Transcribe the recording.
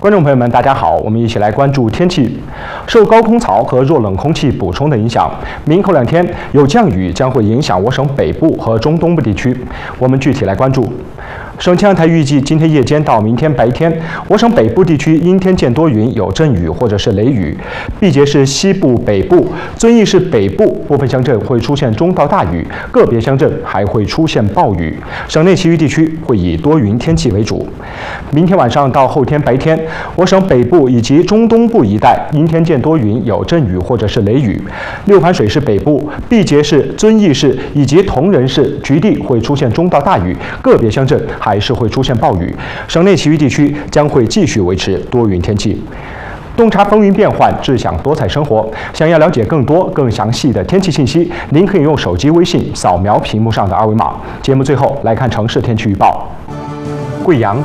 观众朋友们，大家好，我们一起来关注天气。受高空槽和弱冷空气补充的影响，明后2天有降雨将会影响我省北部和中东部地区。我们具体来关注。省气象台预计，今天夜间到明天白天，我省北部地区阴天见多云，有阵雨或者是雷雨；毕节市西部、北部、遵义市北部部分乡镇会出现中到大雨，个别乡镇还会出现暴雨。省内其余地区会以多云天气为主。明天晚上到后天白天，我省北部以及中东部一带阴天见多云，有阵雨或者是雷雨。六盘水市北部、毕节市、遵义市以及铜仁市局地会出现中到大雨，个别乡镇还是会出现暴雨。省内其余地区将会继续维持多云天气。洞察风云变幻，智享多彩生活。想要了解更多、更详细的天气信息，您可以用手机微信扫描屏幕上的二维码。节目最后来看城市天气预报。贵阳